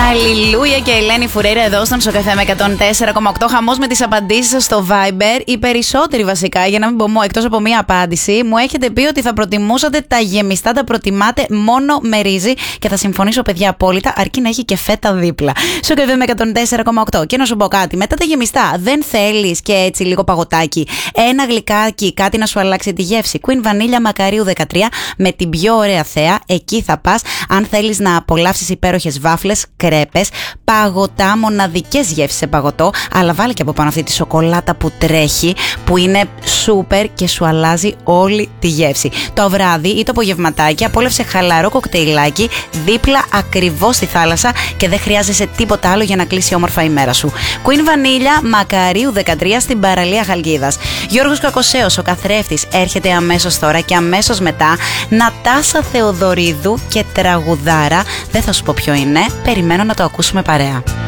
Αλληλούια και Ελένη Φουρέιρα εδώ στον Σοκαφέ με 104,8. Χαμός με τις απαντήσεις σας στο Viber. Οι περισσότεροι βασικά, για να μην πω μόνο, εκτός από μία απάντηση, μου έχετε πει ότι θα προτιμούσατε τα γεμιστά, τα προτιμάτε μόνο με ρύζι. Και θα συμφωνήσω, παιδιά, απόλυτα, αρκεί να έχει και φέτα δίπλα. Σοκαφέ με 104,8. Και να σου πω κάτι, μετά τα γεμιστά, δεν θέλεις και έτσι λίγο παγωτάκι, ένα γλυκάκι, κάτι να σου αλλάξει τη γεύση? Queen Vanilla Μακαρίου 13 με την πιο ωραία θέα. Εκεί θα πας. Αν θέλεις να απολαύσεις υπέροχες βάφλες, κρέπες, παγωτά, μοναδικές γεύσεις σε παγωτό, αλλά βάλει και από πάνω αυτή τη σοκολάτα που τρέχει, που είναι σούπερ και σου αλλάζει όλη τη γεύση. Το βράδυ ή το απογευματάκι απόλαυσε χαλαρό κοκτέιλάκι δίπλα ακριβώς στη θάλασσα και δεν χρειάζεσαι τίποτα άλλο για να κλείσει όμορφα η μέρα σου. Queen Vanilla Μακαρίου 13 στην παραλία Χαλκίδας. Γιώργος Κακοσέος, ο καθρέφτης, έρχεται αμέσως τώρα και αμέσως μετά Νατάσα Θεοδωρίδου και τραγουδάρα. Δεν θα σου πω ποιο είναι, περιμένω να το ακούσουμε παρέα.